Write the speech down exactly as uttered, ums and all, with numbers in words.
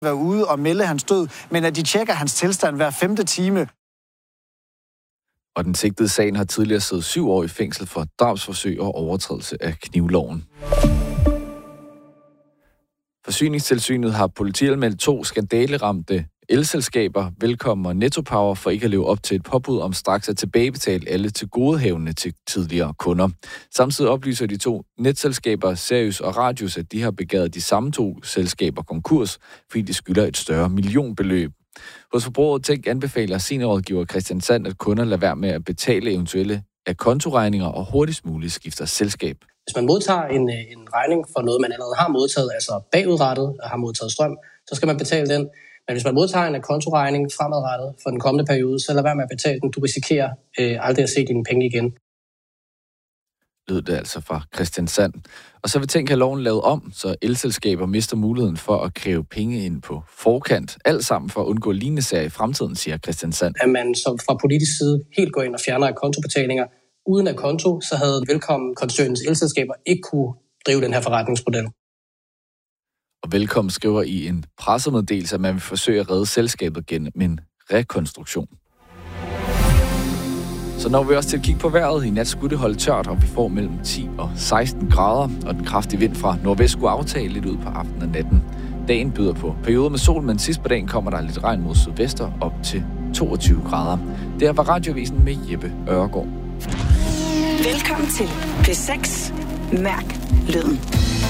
være ude og melde hans død, men at de tjekker hans tilstand hver femte time. Og den sigtede sagen har tidligere siddet syv år i fængsel for drabsforsøg og overtrædelse af knivloven. Forsyningstilsynet har politianmeldt to skandaleramte elselskaber, Velkommen og Netto Power, for ikke at leve op til et påbud om straks at tilbagebetale alle tilgodehavende til tidligere kunder. Samtidig oplyser de to netselskaber, Serius og Radius, at de har begæret de samme to selskaber konkurs, fordi de skylder et større millionbeløb. Hos Forbrugerrådet Tænk anbefaler seniorrådgiver Christian Sand, at kunder lader være med at betale eventuelle kontoregninger og hurtigst muligt skifter selskab. Hvis man modtager en, en regning for noget, man allerede har modtaget, altså bagudrettet og har modtaget strøm, så skal man betale den. Men hvis man modtager en kontoregning fremadrettet for den kommende periode, så lad være med at betale den. Du risikerer øh, aldrig at se dine penge igen. Lød det altså fra Christian Sand. Og så vil Tænk have loven lavet om, så elselskaber mister muligheden for at kræve penge ind på forkant. Alt sammen for at undgå lignende sager i fremtiden, siger Christian Sand. At man så fra politisk side helt går ind og fjerner kontobetalinger uden af konto, så havde Velkommen-koncernens elselskaber ikke kunne drive den her forretningsmodel. Og Velkommen skriver i en pressemeddelelse, at man vil forsøge at redde selskabet gennem en rekonstruktion. Så når vi også til at kigge på vejret. I nat skulle det holde tørt, og vi får mellem ti og seksten grader, og den kraftige vind fra nordvest skulle aftage lidt ud på aftenen og natten. Dagen byder på perioder med sol, men sidst på dagen kommer der lidt regn mod sydvester op til toogtyve grader. Det er var Radioavisen med Jeppe Øregård. Velkommen til P seks. Mærk lyden.